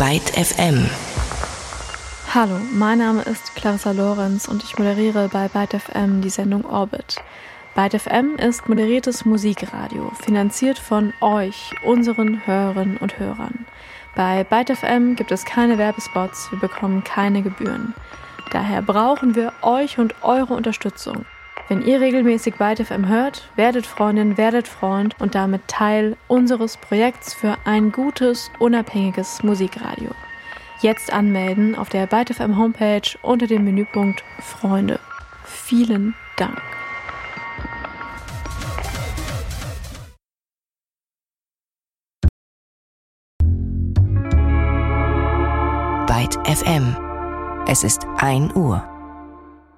Byte FM. Hallo, mein Name ist Clarissa Lorenz und ich moderiere bei Byte FM die Sendung Orbit. Byte FM ist moderiertes Musikradio, finanziert von euch, unseren Hörerinnen und Hörern. Bei Byte FM gibt es keine Werbespots, wir bekommen keine Gebühren. Daher brauchen wir euch und eure Unterstützung. Wenn ihr regelmäßig Byte FM hört, werdet Freundin, werdet Freund und damit Teil unseres Projekts für ein gutes, unabhängiges Musikradio. Jetzt anmelden auf der Byte FM Homepage unter dem Menüpunkt Freunde. Vielen Dank. Byte FM. Es ist 1 Uhr.